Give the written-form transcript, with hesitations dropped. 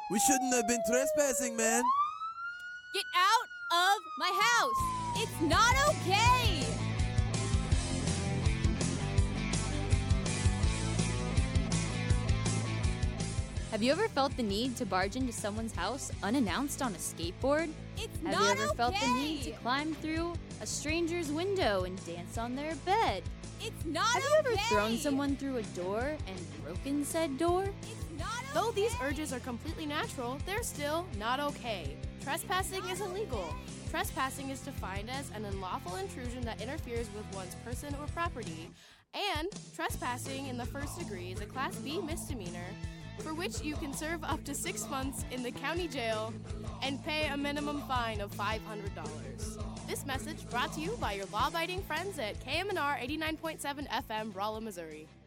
We shouldn't have been trespassing, man. Get out of my house! It's not okay! Have you ever felt the need to barge into someone's house unannounced on a skateboard? It's Have not you ever okay! felt the need to climb through a stranger's window and dance on their bed? It's not Have okay! you ever thrown someone through a door and broken said door? It's not okay! Though these urges are completely natural, they're still not okay. Trespassing is illegal. Trespassing is defined as an unlawful intrusion that interferes with one's person or property. And trespassing in the first degree is a Class B misdemeanor for which you can serve up to 6 months in the county jail and pay a minimum fine of $500. This message brought to you by your law-abiding friends at KMNR 89.7 FM, Rolla, Missouri.